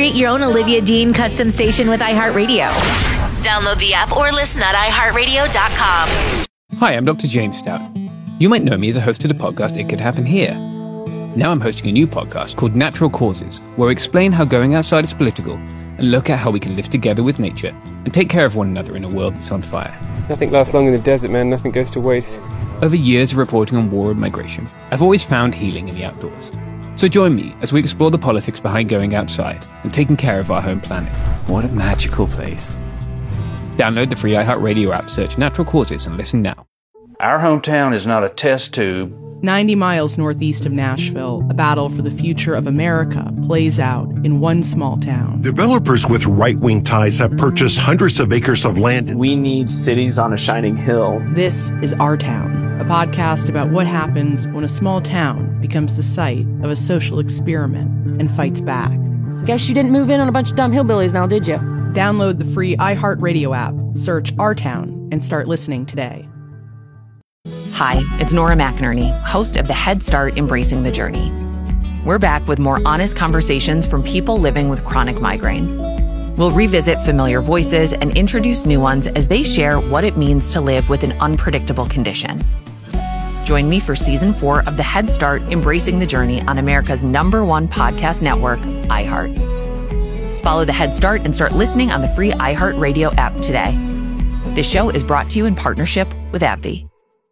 Create your own Olivia Dean custom station with iHeartRadio. Download the app or listen at iHeartRadio.com. Hi, I'm Dr. James Stout. You might know me as a host of the podcast It Could Happen Here. Now I'm hosting a new podcast called Natural Causes, where we explain how going outside is political and look at how we can live together with nature and take care of one another in a world that's on fire. Nothing lasts long in the desert, man. Nothing goes to waste. Over years of reporting on war and migration, I've always found healing in the outdoors. So join me as we explore the politics behind going outside and taking care of our home planet. What a magical place. Download the free iHeartRadio app, search Natural Causes, and listen now. Our hometown is not a test tube. 90 miles northeast of Nashville, a battle for the future of America plays out in one small town. Developers with right-wing ties have purchased hundreds of acres of land. We need cities on a shining hill. This is Our Town, a podcast about what happens when a small town becomes the site of a social experiment and fights back. Guess you didn't move in on a bunch of dumb hillbillies now, did you? Download the free iHeartRadio app, search Our Town, and start listening today. Hi, it's Nora McInerney, host of the Head Start Embracing the Journey. We're back with more honest conversations from people living with chronic migraine. We'll revisit familiar voices and introduce new ones as they share what it means to live with an unpredictable condition. Join me for Season 4 of the Head Start Embracing the Journey on America's #1 podcast network, iHeart. Follow the Head Start and start listening on the free iHeartRadio app today. This show is brought to you in partnership with AbbVie.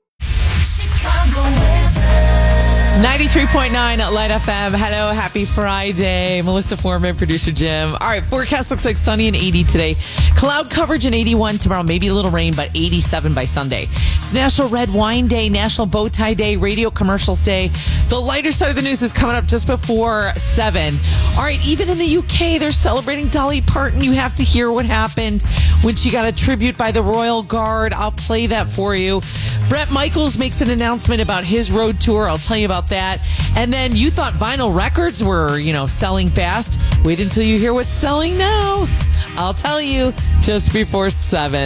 93.9 Light FM. Hello, happy Friday. Melissa Foreman, producer Jim. All right, forecast looks like sunny and 80 today. Cloud coverage and 81 tomorrow. Maybe a little rain, but 87 by Sunday. It's National Red Wine Day, National Bow Tie Day, Radio Commercials Day. The lighter side of the news is coming up just before 7. All right, even in the UK, they're celebrating Dolly Parton. You have to hear what happened when she got a tribute by the Royal Guard. I'll play that for you. Bret Michaels makes an announcement about his road tour. I'll tell you about that. And then you thought vinyl records were, selling fast. Wait until you hear what's selling now. I'll tell you just before 7.